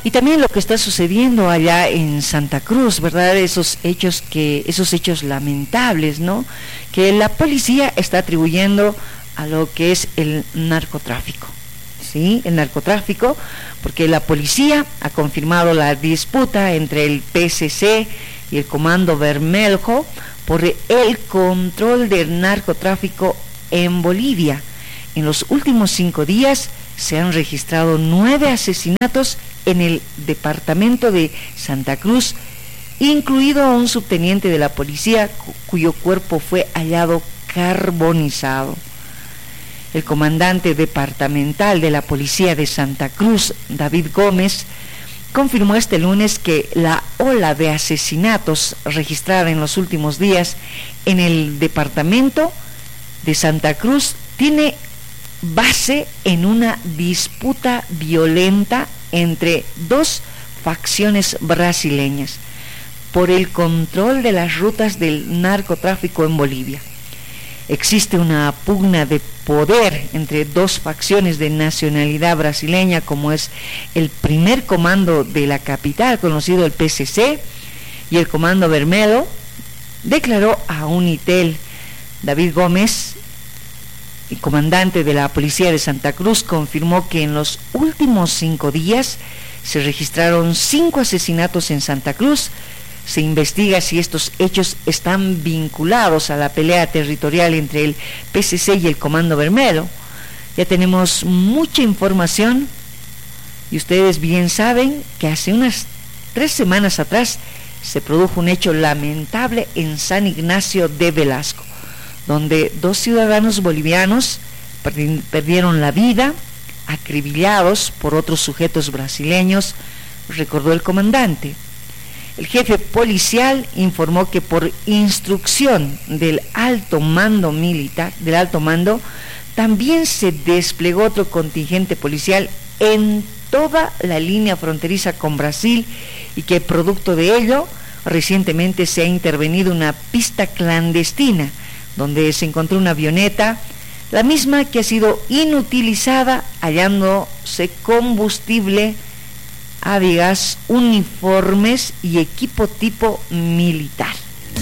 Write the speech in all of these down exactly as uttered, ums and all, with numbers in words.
Y también lo que está sucediendo allá en Santa Cruz, ¿verdad? Esos hechos que, esos hechos lamentables, ¿no? Que la policía está atribuyendo a lo que es el narcotráfico, ¿sí? El narcotráfico, porque la policía ha confirmado la disputa entre el P S C y el Comando Bermejo por el control del narcotráfico en Bolivia. En los últimos cinco días se han registrado nueve asesinatos en el departamento de Santa Cruz, incluido un subteniente de la policía cuyo cuerpo fue hallado carbonizado. El comandante departamental de la policía de Santa Cruz, David Gómez, confirmó este lunes que la ola de asesinatos registrada en los últimos días en el departamento de Santa Cruz tiene base en una disputa violenta entre dos facciones brasileñas por el control de las rutas del narcotráfico en Bolivia. Existe una pugna de poder entre dos facciones de nacionalidad brasileña, como es el primer comando de la capital, conocido el P S C, y el Comando Bermejo, declaró a Unitel. David Gómez, el comandante de la policía de Santa Cruz, confirmó que en los últimos cinco días se registraron cinco asesinatos en Santa Cruz. Se investiga si estos hechos están vinculados a la pelea territorial entre el P S C y el Comando Bermejo. Ya tenemos mucha información y ustedes bien saben que hace unas tres semanas atrás se produjo un hecho lamentable en San Ignacio de Velasco, donde dos ciudadanos bolivianos perdieron la vida, acribillados por otros sujetos brasileños, recordó el comandante. El jefe policial informó que por instrucción del alto mando militar, del alto mando, también se desplegó otro contingente policial en toda la línea fronteriza con Brasil y que producto de ello recientemente se ha intervenido una pista clandestina donde se encontró una avioneta, la misma que ha sido inutilizada, hallándose combustible, Adigas, uniformes y equipo tipo militar.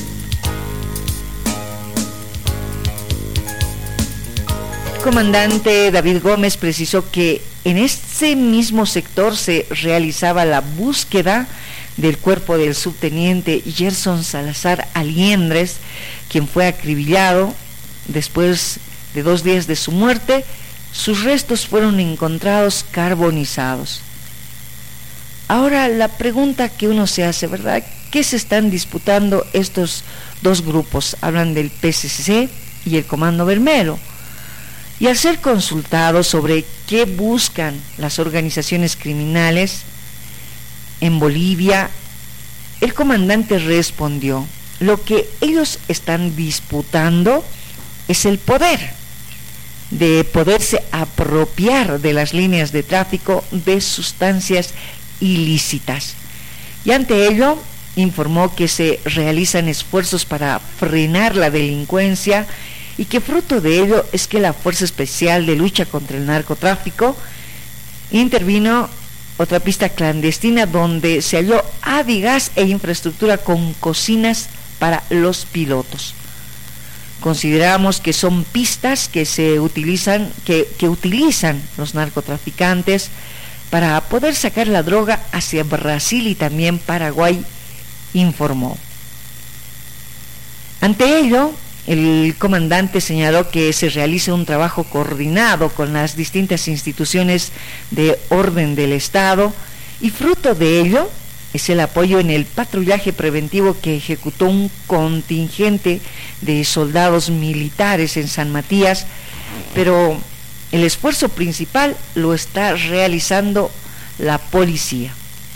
El comandante David Gómez precisó que en ese mismo sector se realizaba la búsqueda del cuerpo del subteniente Gerson Salazar Aliendres, quien fue acribillado. Después de dos días de su muerte, sus restos fueron encontrados carbonizados. Ahora la pregunta que uno se hace, ¿verdad? ¿Qué se están disputando estos dos grupos? Hablan del P S C y el Comando Bermejo. Y al ser consultados sobre qué buscan las organizaciones criminales en Bolivia, el comandante respondió: lo que ellos están disputando es el poder, de poderse apropiar de las líneas de tráfico de sustancias ilícitas. Y ante ello informó que se realizan esfuerzos para frenar la delincuencia y que fruto de ello es que la Fuerza Especial de Lucha contra el Narcotráfico intervino otra pista clandestina donde se halló Adigas e infraestructura con cocinas para los pilotos. Consideramos que son pistas que se utilizan, que, que utilizan los narcotraficantes para poder sacar la droga hacia Brasil y también Paraguay, informó. Ante ello, el comandante señaló que se realiza un trabajo coordinado con las distintas instituciones de orden del Estado y fruto de ello es el apoyo en el patrullaje preventivo que ejecutó un contingente de soldados militares en San Matías, pero el esfuerzo principal lo está realizando la policía.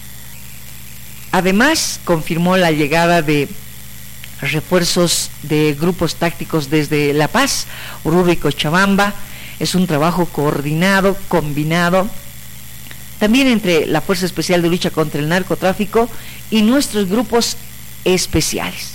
Además, confirmó la llegada de refuerzos de grupos tácticos desde La Paz, Oruro y Cochabamba. Es un trabajo coordinado, combinado, también entre la Fuerza Especial de Lucha contra el Narcotráfico y nuestros grupos especiales.